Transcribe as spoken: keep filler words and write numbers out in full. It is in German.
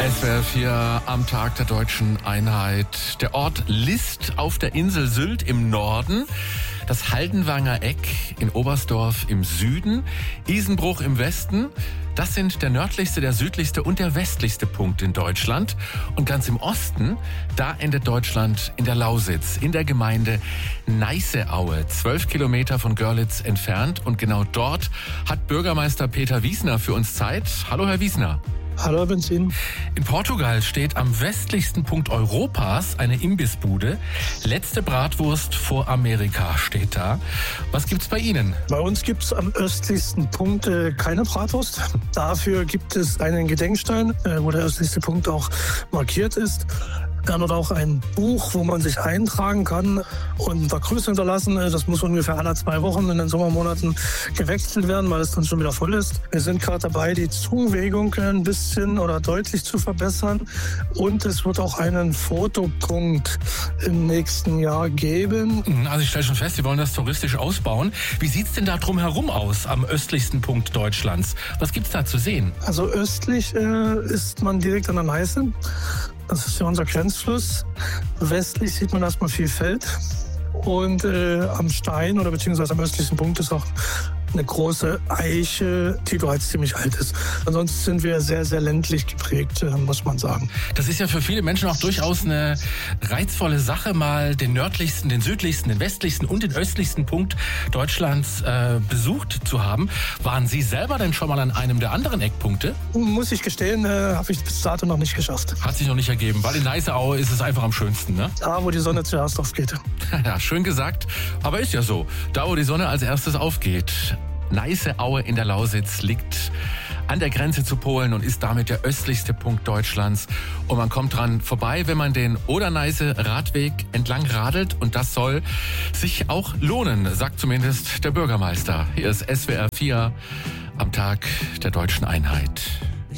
S W R vier am Tag der deutschen Einheit. Der Ort List auf der Insel Sylt im Norden, das Haldenwanger Eck in Oberstdorf im Süden, Isenbruch im Westen. Das sind der nördlichste, der südlichste und der westlichste Punkt in Deutschland. Und ganz im Osten, da endet Deutschland in der Lausitz, in der Gemeinde Neißeaue, zwölf Kilometer von Görlitz entfernt. Und genau dort hat Bürgermeister Peter Wiesner für uns Zeit. Hallo, Herr Wiesner. Hallo, Herr Benzin. In Portugal steht am westlichsten Punkt Europas eine Imbissbude. Letzte Bratwurst vor Amerika steht da. Was gibt's bei Ihnen? Bei uns gibt es am östlichsten Punkt äh, keine Bratwurst. Dafür gibt es einen Gedenkstein, äh, wo der östlichste Punkt auch markiert ist. Dann hat auch ein Buch, wo man sich eintragen kann und da Grüße hinterlassen. Das muss ungefähr alle zwei Wochen in den Sommermonaten gewechselt werden, weil es dann schon wieder voll ist. Wir sind gerade dabei, die Zuwegung ein bisschen oder deutlich zu verbessern. Und es wird auch einen Fotopunkt im nächsten Jahr geben. Also ich stelle schon fest, Sie wollen das touristisch ausbauen. Wie sieht's denn da drumherum aus, am östlichsten Punkt Deutschlands? Was gibt's da zu sehen? Also östlich äh, ist man direkt an der Neiße. Das ist ja unser Grenzfluss. Westlich sieht man erstmal viel Feld. Und äh, am Stein oder beziehungsweise am östlichsten Punkt ist auch eine große Eiche, die bereits ziemlich alt ist. Ansonsten sind wir sehr, sehr ländlich geprägt, muss man sagen. Das ist ja für viele Menschen auch durchaus eine reizvolle Sache, mal den nördlichsten, den südlichsten, den westlichsten und den östlichsten Punkt Deutschlands äh, besucht zu haben. Waren Sie selber denn schon mal an einem der anderen Eckpunkte? Muss ich gestehen, äh, habe ich bis dato noch nicht geschafft. Hat sich noch nicht ergeben, weil in Neißeaue ist es einfach am schönsten, ne? Da, wo die Sonne zuerst aufgeht. Ja, schön gesagt, aber ist ja so. Da, wo die Sonne als erstes aufgeht. Neißeaue in der Lausitz liegt an der Grenze zu Polen und ist damit der östlichste Punkt Deutschlands. Und man kommt dran vorbei, wenn man den Oder-Neiße-Radweg entlang radelt. Und das soll sich auch lohnen, sagt zumindest der Bürgermeister. Hier ist S W R vier am Tag der deutschen Einheit.